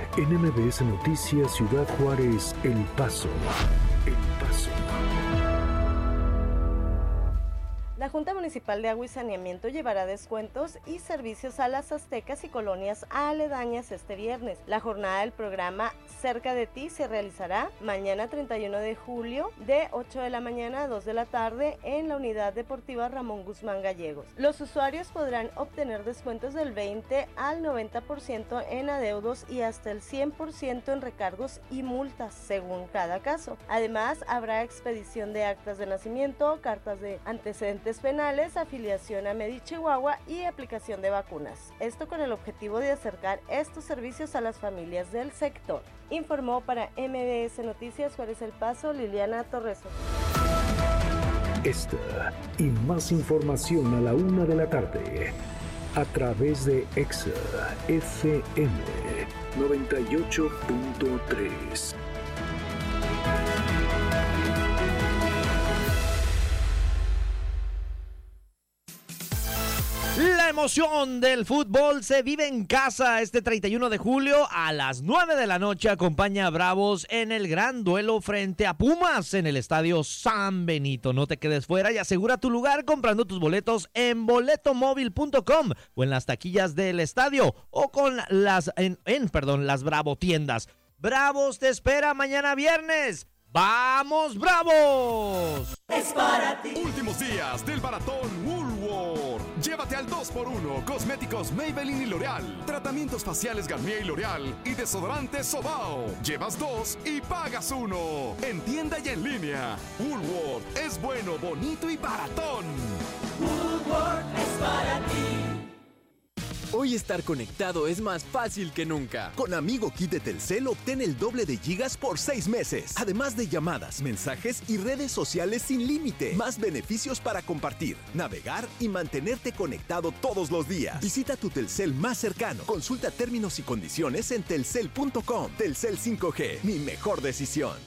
en MBS Noticias Ciudad Juárez, El Paso. El Paso. La Junta Municipal de Agua y Saneamiento llevará descuentos y servicios a las aztecas y colonias aledañas este viernes. La jornada del programa Cerca de Ti se realizará mañana 31 de julio de 8 de la mañana a 2 de la tarde en la Unidad Deportiva Ramón Guzmán Gallegos. Los usuarios podrán obtener descuentos del 20 al 90% en adeudos y hasta el 100% en recargos y multas según cada caso. Además, habrá expedición de actas de nacimiento, cartas de antecedentes penales, afiliación a Medichihuahua y aplicación de vacunas. Esto con el objetivo de acercar estos servicios a las familias del sector. Informó para MBS Noticias Juárez El Paso, Liliana Torreso. Esta y más información a la 1 de la tarde a través de Exa FM 98.3. La emoción del fútbol se vive en casa este 31 de julio a las 9 de la noche. Acompaña a Bravos en el gran duelo frente a Pumas en el Estadio San Benito. No te quedes fuera y asegura tu lugar comprando tus boletos en boletomóvil.com o en las taquillas del estadio o con las las Bravo tiendas. Bravos te espera mañana viernes. ¡Vamos, Bravos! Es para ti. Últimos días del Baratón Woolworth. Llévate al 2x1 cosméticos Maybelline y L'Oreal, tratamientos faciales Garnier y L'Oreal y desodorante Sobao. Llevas 2 y pagas 1. En tienda y en línea. Woolworth es bueno, bonito y baratón. Woolworth es para ti. Hoy estar conectado es más fácil que nunca. Con Amigo Kit de Telcel obtén el doble de gigas por 6 meses. Además de llamadas, mensajes y redes sociales sin límite. Más beneficios para compartir, navegar y mantenerte conectado todos los días. Visita tu Telcel más cercano. Consulta términos y condiciones en telcel.com. Telcel 5G, mi mejor decisión.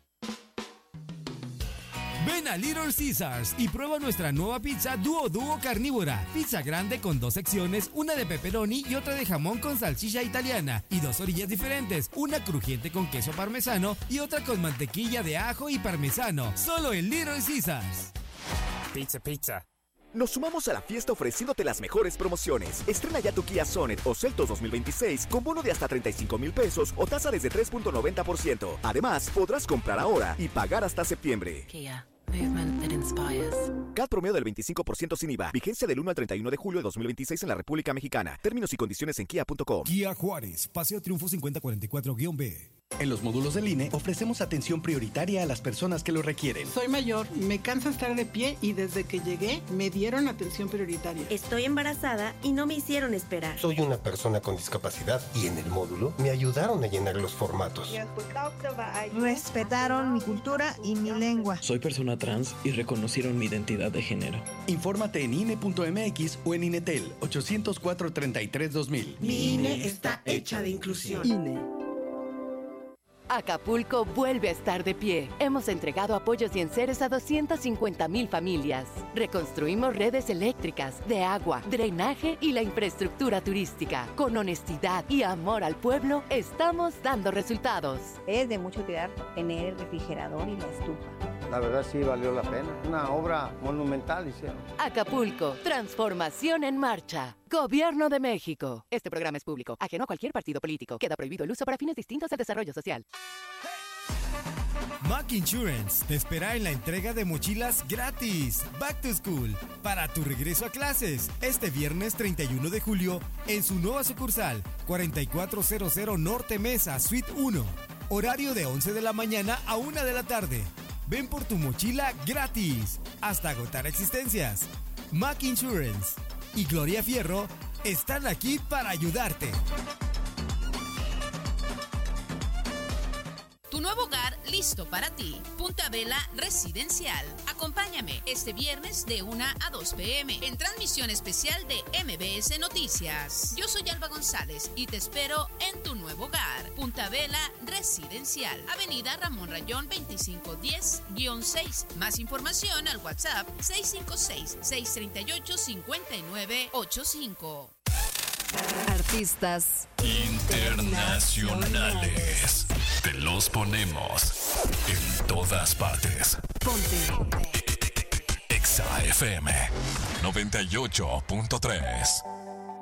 Ven a Little Caesars y prueba nuestra nueva pizza Duo carnívora. Pizza grande con 2 secciones, una de pepperoni y otra de jamón con salchicha italiana. Y 2 orillas diferentes, una crujiente con queso parmesano y otra con mantequilla de ajo y parmesano. Solo en Little Caesars. Pizza. Nos sumamos a la fiesta ofreciéndote las mejores promociones. Estrena ya tu Kia Sonet o Seltos 2026 con bono de hasta 35,000 pesos o tasa desde 3.90%. Además, podrás comprar ahora y pagar hasta septiembre. Kia. Movement that inspires. CAT promedio del 25% sin IVA. Vigencia del 1 al 31 de julio de 2026 en la República Mexicana. Términos y condiciones en kia.com. Kia Juárez, Paseo Triunfo 5044-B. En los módulos del INE ofrecemos atención prioritaria a las personas que lo requieren. Soy mayor, me cansa estar de pie y desde que llegué me dieron atención prioritaria. Estoy embarazada y no me hicieron esperar. Soy una persona con discapacidad y en el módulo me ayudaron a llenar los formatos. Respetaron mi cultura y mi lengua. Soy persona trans y reconocieron mi identidad de género. Infórmate en INE.mx o en INETEL 804-33-2000. Mi INE está hecha de inclusión. INE. Acapulco vuelve a estar de pie. Hemos entregado apoyos y enseres a 250,000 familias. Reconstruimos redes eléctricas, de agua, drenaje y la infraestructura turística. Con honestidad y amor al pueblo, estamos dando resultados. Es de mucho cuidar tener el refrigerador y la estufa. La verdad sí valió la pena. Una obra monumental hicieron. Acapulco, transformación en marcha. Gobierno de México. Este programa es público, ajeno a cualquier partido político. Queda prohibido el uso para fines distintos al desarrollo social. Mac Insurance te espera en la entrega de mochilas gratis. Back to School. Para tu regreso a clases. Este viernes 31 de julio en su nueva sucursal. 4400 Norte Mesa, Suite 1. Horario de 11 de la mañana a 1 de la tarde. Ven por tu mochila gratis, hasta agotar existencias. Mac Insurance y Gloria Fierro están aquí para ayudarte. Tu nuevo hogar listo para ti. Punta Vela Residencial. Acompáñame este viernes de 1 a 2 p.m. en transmisión especial de MBS Noticias. Yo soy Alba González y te espero en tu nuevo hogar. Punta Vela Residencial. Avenida Ramón Rayón 2510-6. Más información al WhatsApp 656-638-5985. Artistas internacionales. Te los ponemos en todas partes. Ponte. Exa FM 98.3.